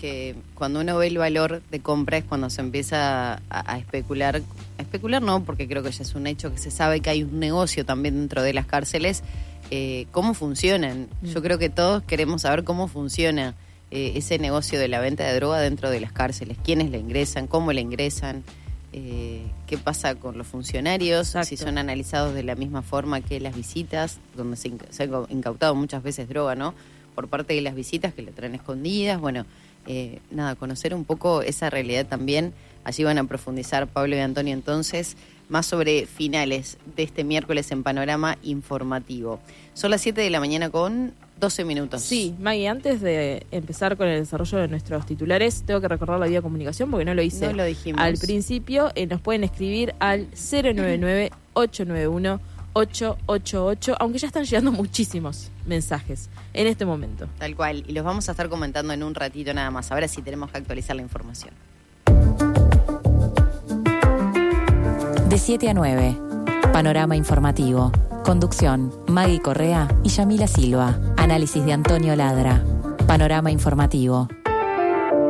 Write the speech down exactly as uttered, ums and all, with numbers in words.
que cuando uno ve el valor de compra es cuando se empieza a, a especular. A especular no, porque creo que ya es un hecho que se sabe que hay un negocio también dentro de las cárceles. Eh, ¿Cómo funcionan? Mm. Yo creo que todos queremos saber cómo funciona eh, ese negocio de la venta de droga dentro de las cárceles. ¿Quiénes la ingresan? ¿Cómo la ingresan? Eh, ¿Qué pasa con los funcionarios? Exacto. Si son analizados de la misma forma que las visitas, donde se, inca- se ha incautado muchas veces droga, ¿no? Por parte de las visitas que le traen escondidas. Bueno, eh, nada, conocer un poco esa realidad también. Allí van a profundizar Pablo y Antonio entonces más sobre finales de este miércoles en Panorama Informativo. Son las siete de la mañana con doce minutos. Sí, Maggie, antes de empezar con el desarrollo de nuestros titulares, tengo que recordar la vía de comunicación porque no lo hice no lo dijimos. Al principio. Eh, nos pueden escribir al cero nueve nueve, ocho nueve uno, ocho ocho ocho, aunque ya están llegando muchísimos mensajes en este momento. Tal cual, y los vamos a estar comentando en un ratito nada más. Ahora sí tenemos que actualizar la información. De siete a nueve, Panorama Informativo. Conducción, Maggie Correa y Yamila Silva. Análisis de Antonio Ladra. Panorama Informativo.